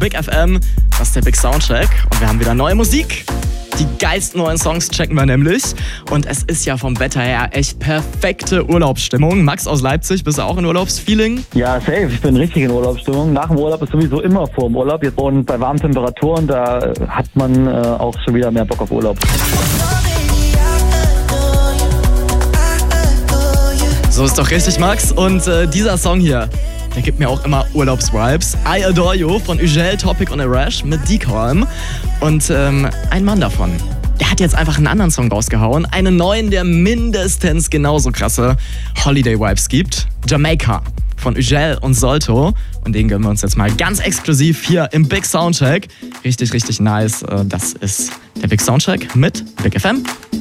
Big FM. Das ist der Big Soundcheck und wir haben wieder neue Musik. Die geilsten neuen Songs checken wir nämlich. Und es ist ja vom Wetter her echt perfekte Urlaubsstimmung. Max aus Leipzig, bist du auch in Urlaubsfeeling? Ja, safe. Ich bin richtig in Urlaubsstimmung. Nach dem Urlaub ist sowieso immer vor dem Urlaub. Und bei warmen Temperaturen, da hat man auch schon wieder mehr Bock auf Urlaub. So ist doch richtig, Max. Und dieser Song hier, der gibt mir auch immer Urlaubsvibes. I Adore You von Ugel, Topic und Arash mit Decolm. Und ein Mann davon, der hat jetzt einfach einen anderen Song rausgehauen. Einen neuen, der mindestens genauso krasse Holiday-Vibes gibt. Jamaica von Ugel und Solto. Und den gönnen wir uns jetzt mal ganz exklusiv hier im Big Soundcheck. Richtig, richtig nice. Das ist der Big Soundcheck mit Big FM.